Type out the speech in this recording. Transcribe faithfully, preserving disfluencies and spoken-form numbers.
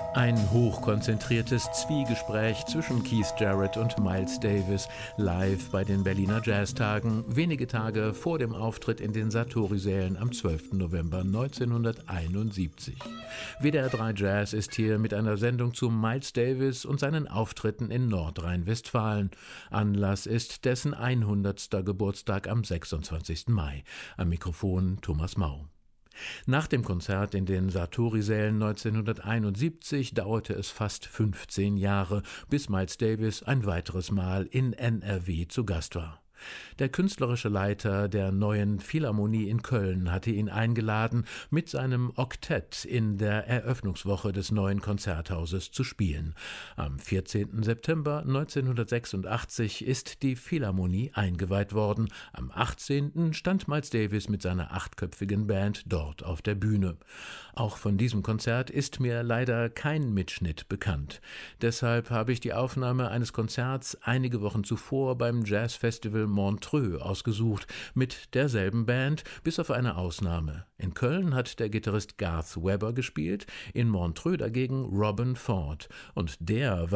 Ein hochkonzentriertes Zwiegespräch zwischen Keith Jarrett und Miles Davis live bei den Berliner Jazztagen, wenige Tage vor dem Auftritt in den Satori-Sälen am zwölften November neunzehnhunderteinundsiebzig. W D R drei Jazz ist hier mit einer Sendung zu Miles Davis und seinen Auftritten in Nordrhein-Westfalen. Anlass ist dessen hundertster Geburtstag am sechsundzwanzigsten Mai. Am Mikrofon Thomas Mau. Nach dem Konzert in den Satori-Sälen neunzehnhunderteinundsiebzig dauerte es fast fünfzehn Jahre, bis Miles Davis ein weiteres Mal in N R W zu Gast war. Der künstlerische Leiter der Neuen Philharmonie in Köln hatte ihn eingeladen, mit seinem Oktett in der Eröffnungswoche des neuen Konzerthauses zu spielen. Am vierzehnten September neunzehnhundertsechsundachtzig ist die Philharmonie eingeweiht worden. Am achtzehnten stand Miles Davis mit seiner achtköpfigen Band dort auf der Bühne. Auch von diesem Konzert ist mir leider kein Mitschnitt bekannt. Deshalb habe ich die Aufnahme eines Konzerts einige Wochen zuvor beim Jazzfestival Montreux ausgesucht, mit derselben Band, bis auf eine Ausnahme. In Köln hat der Gitarrist Garth Weber gespielt, in Montreux dagegen Robben Ford. Und der war